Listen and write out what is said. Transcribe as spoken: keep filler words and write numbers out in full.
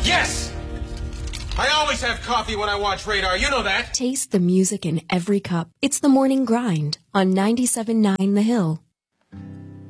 Yes! I always have coffee when I watch Radar. You know that. Taste the music in every cup. It's the morning grind on ninety-seven point nine The Hill.